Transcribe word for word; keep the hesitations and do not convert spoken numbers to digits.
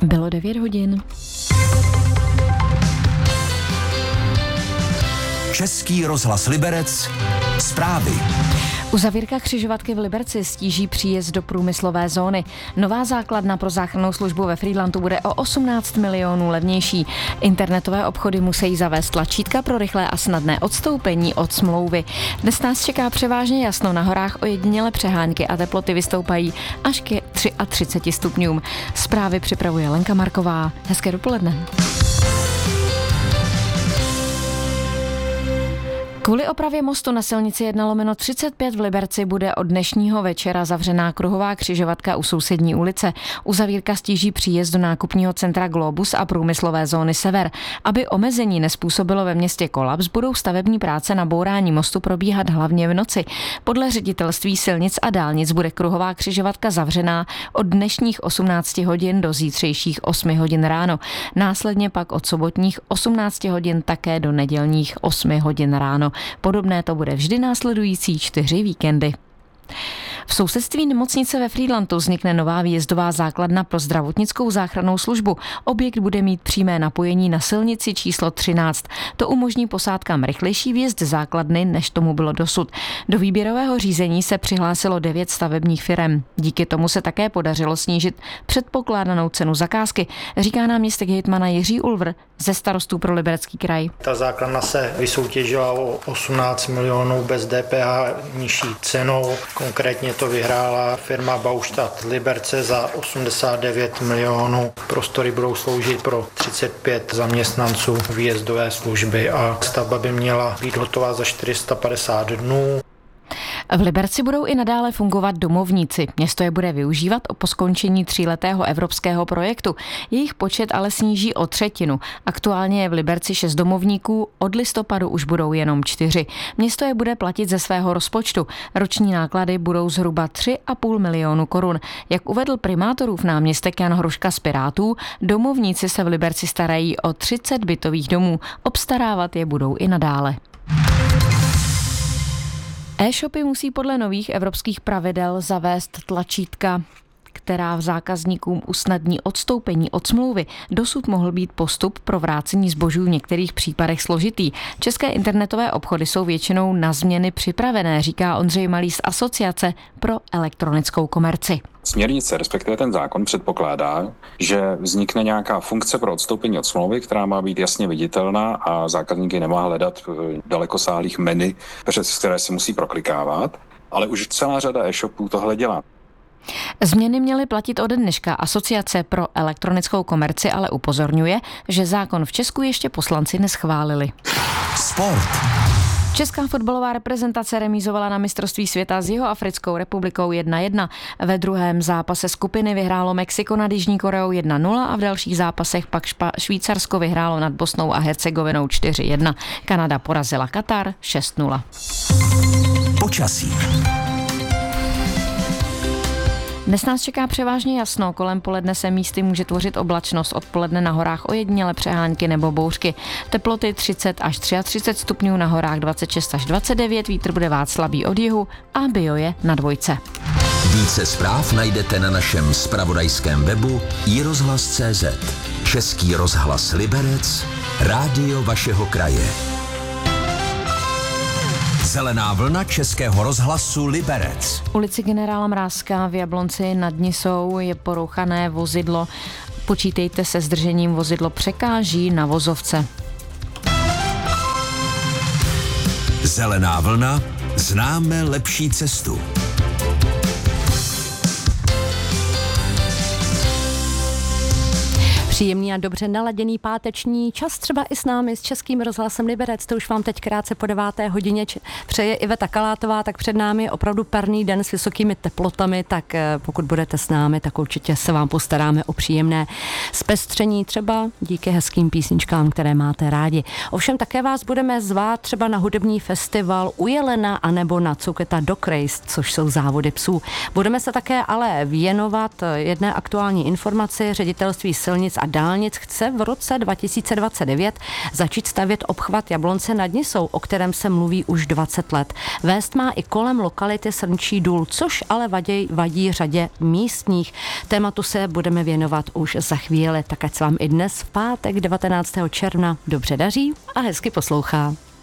Bylo devět hodin. Český rozhlas Liberec. Zprávy. Uzavírka křižovatky v Liberci stíží příjezd do průmyslové zóny. Nová základna pro záchrannou službu ve Frýdlantu bude o osmnáct milionů levnější. Internetové obchody musí zavést tlačítka pro rychlé a snadné odstoupení od smlouvy. Dnes nás čeká převážně jasno, na horách ojedinělé přehánky a teploty vystoupají až ke třiceti třemi stupňům. Zprávy připravuje Lenka Marková. Hezké dopoledne. Kvůli opravě mostu na silnici jedna lomeno třicet pět v Liberci bude od dnešního večera zavřená kruhová křižovatka u sousední ulice. Uzavírka stíží příjezd do nákupního centra Globus a průmyslové zóny Sever. Aby omezení nespůsobilo ve městě kolaps, budou stavební práce na bourání mostu probíhat hlavně v noci. Podle ředitelství silnic a dálnic bude kruhová křižovatka zavřená od dnešních osmnácti hodin do zítřejších osmi hodin ráno. Následně pak od sobotních osmnácti hodin také do nedělních osmi hodin ráno. Podobné to bude vždy následující čtyři víkendy. V sousedství nemocnice ve Frýdlantu vznikne nová výjezdová základna pro zdravotnickou záchrannou službu. Objekt bude mít přímé napojení na silnici číslo třináct. To umožní posádkám rychlejší výjezd základny, než tomu bylo dosud. Do výběrového řízení se přihlásilo devět stavebních firem. Díky tomu se také podařilo snížit předpokládanou cenu zakázky, říká náměstek hejtmana Jiří Ulvr ze Starostů pro Liberecký kraj. Ta základna se vysoutěžila o osmnáct milionů bez D P H nižší cenou. Konkrétně to vyhrála firma Baustadt Liberce za osmdesát devět milionů. Prostory budou sloužit pro třicet pět zaměstnanců výjezdové služby a stavba by měla být hotová za čtyři sta padesát dnů. V Liberci budou i nadále fungovat domovníci. Město je bude využívat po skončení tříletého evropského projektu. Jejich počet ale sníží o třetinu. Aktuálně je v Liberci šest domovníků, od listopadu už budou jenom čtyři. Město je bude platit ze svého rozpočtu. Roční náklady budou zhruba tři a půl milionu korun. Jak uvedl primátorův náměstek Jan Hruška z Pirátů, domovníci se v Liberci starají o třicet bytových domů. Obstarávat je budou i nadále. E-shopy musí podle nových evropských pravidel zavést tlačítka, která v zákazníkům usnadní odstoupení od smlouvy. Dosud mohl být postup pro vrácení zboží v některých případech složitý. České internetové obchody jsou většinou na změny připravené, říká Ondřej Malý z Asociace pro elektronickou komerci. Směrnice, respektive ten zákon, předpokládá, že vznikne nějaká funkce pro odstoupení od smlouvy, která má být jasně viditelná a zákazníky nemá hledat v dalekosáhlých menu, přes které si musí proklikávat, ale už celá řada e-shopů tohle dělá. Změny měly platit ode dneška. Asociace pro elektronickou komerci ale upozorňuje, že zákon v Česku ještě poslanci neschválili. Sport. Česká fotbalová reprezentace remízovala na mistrovství světa s Jihoafrickou republikou jedna jedna. Ve druhém zápase skupiny vyhrálo Mexiko nad Jižní Koreou jedna nula a v dalších zápasech pak špa- Švýcarsko vyhrálo nad Bosnou a Hercegovinou čtyři jedna. Kanada porazila Katar šest nula. Počasí. Dnes nás čeká převážně jasno, kolem poledne se místy může tvořit oblačnost, odpoledne na horách ojedinělé přehánky nebo bouřky. Teploty třicet až třicet tři stupňů, na horách dvacet šest až dvacet devět, vítr bude vát slabý od jihu a bio je na dvojce. Více zpráv najdete na našem zpravodajském webu i rozhlas tečka cé zet. Český rozhlas Liberec, rádio vašeho kraje. Zelená vlna Českého rozhlasu Liberec. Ulici generála Mrázka v Jablonci nad Nisou je porouchané vozidlo. Počítejte se zdržením, vozidlo překáží na vozovce. Zelená vlna, známe lepší cestu. Příjemný a dobře naladěný páteční čas, třeba i s námi, s Českým rozhlasem Liberec. To už vám teď krátce po deváté hodině přeje Iveta Kalátová, tak před námi je opravdu parný den s vysokými teplotami, tak pokud budete s námi, tak určitě se vám postaráme o příjemné zpestření, třeba díky hezkým písničkám, které máte rádi. Ovšem také vás budeme zvát třeba na hudební festival u Jelena anebo na Cuketa Dog Race, což jsou závody psů. Budeme se také ale věnovat jedné aktuální informaci. Ředitelství silnic a dálnic chce v roce dva tisíce dvacet devět začít stavět obchvat Jablonce nad Nisou, o kterém se mluví už dvacet let. Vést má i kolem lokality Srnčí důl, což ale vadí, vadí řadě místních. Tématu se budeme věnovat už za chvíli, tak ať se vám i dnes v pátek devatenáctého června dobře daří a hezky poslouchá.